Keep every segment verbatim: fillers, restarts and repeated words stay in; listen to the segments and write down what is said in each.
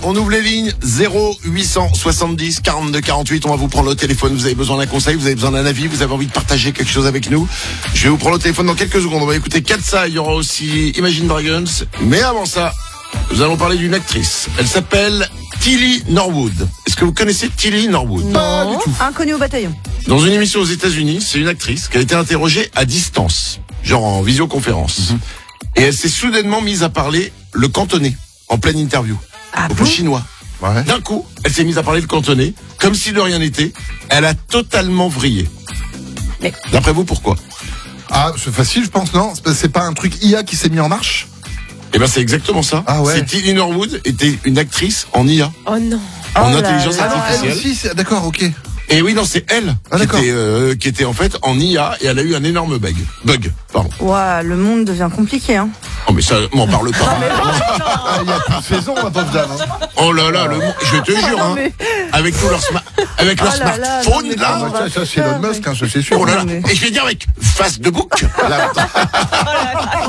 on ouvre les lignes zéro huit cent soixante-dix quarante-deux quarante-huit. On va vous prendre au téléphone. Vous avez besoin d'un conseil, vous avez besoin d'un avis, vous avez envie de partager quelque chose avec nous. Je vais vous prendre au téléphone dans quelques secondes. On va écouter Katsa, il y aura aussi Imagine Dragons. Mais avant ça, nous allons parler d'une actrice. Elle s'appelle Tilly Norwood. Est-ce que vous connaissez Tilly Norwood? Pas du tout. Inconnue au bataillon. Dans une émission aux États-Unis, c'est une actrice qui a été interrogée à distance, genre en visioconférence. Mm-hmm. Et elle s'est soudainement mise à parler le cantonais, en pleine interview, ah au bon chinois. Ouais. D'un coup, elle s'est mise à parler le cantonais, comme si de rien n'était. Elle a totalement vrillé. Mais... D'après vous, pourquoi? Ah, c'est facile, je pense, non? C'est pas un truc I A qui s'est mis en marche? Eh ben, c'est exactement ça. Ah ouais. C'est Tilly Norwood était une actrice en I A. Oh non. En oh intelligence là là. artificielle. Ah, elle aussi, d'accord, ok. Et oui, non, c'est elle ah, qui, était, euh, qui était en fait en I A et elle a eu un énorme bug. Bug, pardon. Ouah, le monde devient compliqué, hein. Oh, mais ça, m'en parle pas. Ah, il y a plus de saison, ma pauvre dame. Hein. Oh là là, le, je te jure, hein, mais... avec tous leurs sma... avec leurs oh là smartphones, là. là. là. Ça, ça c'est Elon Musk, hein, ça, c'est sûr. Oh là là. Mais... Et je vais dire avec Facebook. Là, oh là,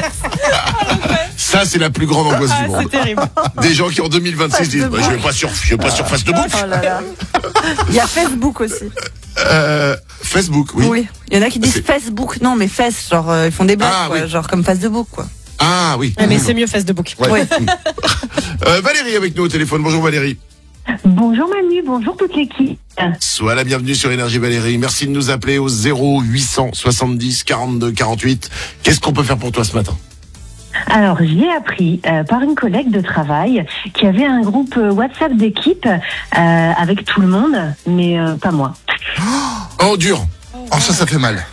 ça, c'est la plus grande angoisse ah, du monde. C'est terrible. Des gens qui en deux mille vingt-six disent bah, je vais pas sur, je vais pas sur Facebook. Oh là là. Il y a Facebook aussi. Euh, Facebook, oui. Oui. Il y en a qui disent c'est... Facebook, non, mais Face, genre euh, ils font des blagues, ah, quoi, oui. Genre comme Facebook, quoi. Ah oui. Ouais, mais c'est mieux Facebook. Ouais. Ouais. euh, Valérie avec nous au téléphone. Bonjour Valérie. Bonjour Manu, bonjour toute l'équipe. Sois la bienvenue sur Énergie Valérie. Merci de nous appeler au zéro huit cent soixante-dix quarante-deux quarante-huit. Qu'est-ce qu'on peut faire pour toi ce matin? Alors, j'ai appris euh, par une collègue de travail qu'il y avait un groupe euh, WhatsApp d'équipe euh, avec tout le monde, mais euh, pas moi. Oh, dur. Oh, ça, ça fait mal.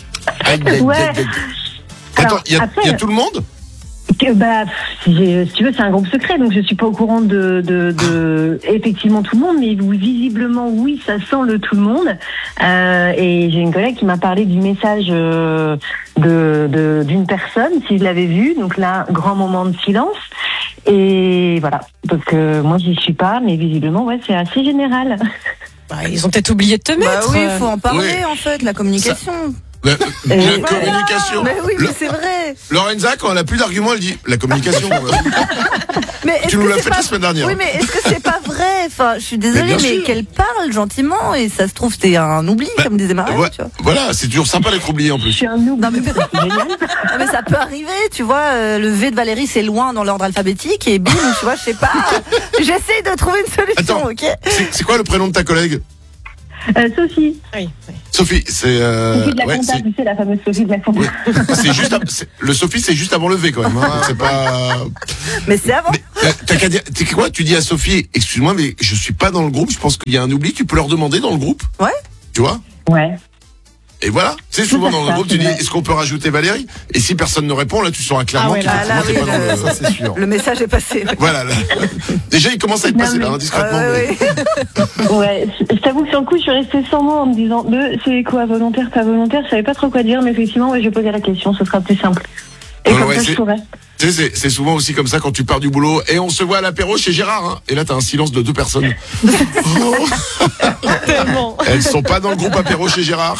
Ouais. Attends, il y, y a tout le monde? Que, bah, si, si tu veux, c'est un groupe secret, donc je suis pas au courant de, de, de effectivement tout le monde, mais visiblement, oui, ça sent le tout le monde. Euh, et j'ai une collègue qui m'a parlé du message euh, de, de d'une personne, si je l'avais vu. Donc là, grand moment de silence. Et voilà. Donc euh, moi, j'y suis pas, mais visiblement, ouais, c'est assez général. Bah, ils ont peut-être oublié de te mettre. Bah oui, il faut en parler, oui. En fait, la communication. Ça... La, la euh, communication. Mais oui, mais c'est vrai. Lorenza, quand elle a plus d'arguments, elle dit la communication. Mais tu nous l'as fait pas... la semaine dernière. Oui, mais est-ce que c'est pas vrai? Enfin, je suis désolée, mais, mais qu'elle parle gentiment et ça se trouve c'est un oubli, bah, comme disait Marie. Ouais, tu vois. Voilà, c'est toujours sympa d'être oublié en plus. Je suis un oubli. Non, mais... non, mais ça peut arriver, tu vois. Euh, le V de Valérie, c'est loin dans l'ordre alphabétique et bim, tu vois, je sais pas. J'essaie de trouver une solution. Attends, ok. C'est, c'est quoi le prénom de ta collègue? Euh, Sophie. Oui, oui. Sophie, c'est euh... Sophie de la ouais, compta, tu sais, la fameuse Sophie de la compta. Oui. C'est juste, à... c'est... le Sophie, c'est juste avant le V quand même. Hein. C'est pas. Mais c'est avant. Mais, t'as qu'à dire, t'es quoi? Tu dis à Sophie, excuse-moi, mais je suis pas dans le groupe. Je pense qu'il y a un oubli. Tu peux leur demander dans le groupe. Ouais. Tu vois? Ouais. Et voilà, c'est souvent dans le groupe, tu dis, est-ce qu'on peut rajouter Valérie? Et si personne ne répond, là, tu sauras clairement ah ouais, qu'effectivement, t'es oui, pas le... dans le... Ça, c'est sûr. Le message est passé. Voilà. Là. Déjà, il commence à être non, passé, mais... là, hein, discrètement. Euh, mais... oui. Ouais, je t'avoue que sur le coup, je suis restée sans mots en me disant, de, c'est quoi, volontaire, pas volontaire? Je savais pas trop quoi dire, mais effectivement, ouais, je vais poser la question, ce sera plus simple. Et non, comme ouais, ça, je saurais. Tu sais, c'est, c'est souvent aussi comme ça quand tu pars du boulot et on se voit à l'apéro chez Gérard, hein, et là, t'as un silence de deux personnes. Oh. Tellement. Elles sont pas dans le groupe apéro chez Gérard.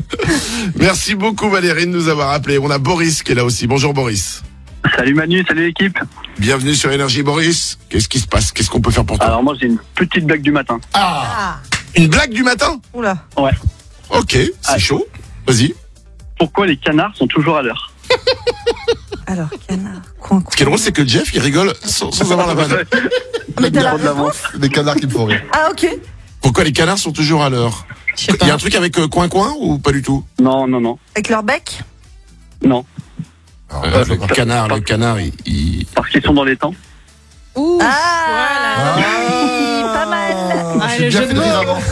Merci beaucoup Valérie de nous avoir appelé. On a Boris qui est là aussi. Bonjour Boris. Salut Manu, salut l'équipe. Bienvenue sur Énergie Boris. Qu'est-ce qui se passe? Qu'est-ce qu'on peut faire pour toi? Alors moi j'ai une petite blague du matin. Ah, ah. Une blague du matin? Oula. Ouais. Ok, c'est ah. chaud. Vas-y. Pourquoi les canards sont toujours à l'heure? Alors, canard, coin, coin. Ce qui est drôle, c'est que Jeff, il rigole sans, sans avoir la vanne. Mais t'as la réponse? Des canards qui me font rire. Ah, ok. Pourquoi les canards sont toujours à l'heure? Il y a un truc avec euh, coin coin ou pas du tout? Non, non, non. Avec leur bec? Non. Alors, euh, le canard, le canard, il, il... Parce qu'ils sont dans les temps. Ouh. Ah, voilà. Oui, pas mal. Ah, j'ai bien fait de rire avant.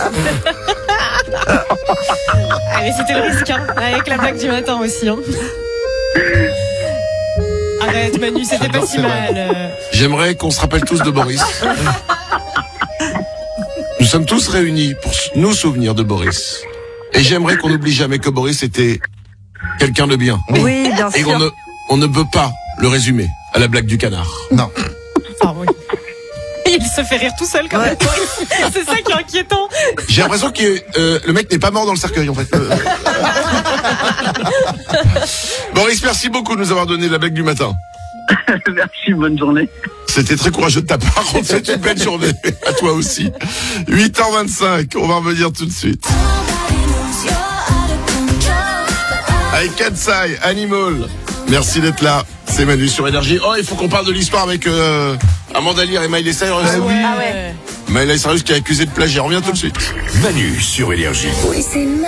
Allez, c'était le risque, hein. Avec la blague du matin aussi, hein. Arrête Manu, c'était pas si mal. J'aimerais qu'on se rappelle tous de Boris. Nous sommes tous réunis pour nous souvenir de Boris. Et j'aimerais qu'on n'oublie jamais que Boris était quelqu'un de bien. Oui, bien sûr. Et on ne, on ne peut pas le résumer à la blague du canard. Non. Ah oui. Il se fait rire tout seul quand même. Ouais. C'est ça qui est inquiétant. J'ai l'impression que euh, le mec n'est pas mort dans le cercueil en fait. Boris, merci beaucoup de nous avoir donné la blague du matin. Merci, bonne journée. C'était très courageux de ta part. On te souhaite une belle journée. À toi aussi. huit heures vingt-cinq. On va revenir tout de suite. Avec Kansai, Animal. Merci d'être là. C'est Manu sur Énergie. Oh, il faut qu'on parle de l'histoire avec euh, Amanda Lear et Miley Cyrus. Ah oui. Ah ouais. Miley Cyrus qui est accusé de plagiat. On revient tout de suite. Manu sur Énergie.